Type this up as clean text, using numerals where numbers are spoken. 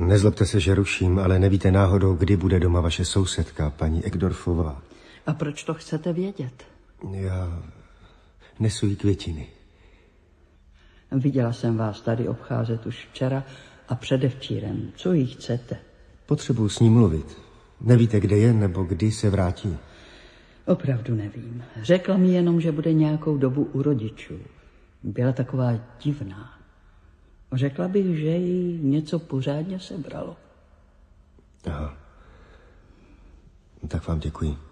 Nezlobte se, že ruším, ale nevíte náhodou, kdy bude doma vaše sousedka, paní Ekdorfová. A proč to chcete vědět? Já nesu jí květiny. Viděla jsem vás tady obcházet už včera a předevčírem. Co jí chcete? Potřebuji s ní mluvit. Nevíte, kde je nebo kdy se vrátí? Opravdu nevím. Řekla mi jenom, že bude nějakou dobu u rodičů. Byla taková divná. Řekla bych, že jí něco pořádně sebralo. Aha. Tak vám děkuji.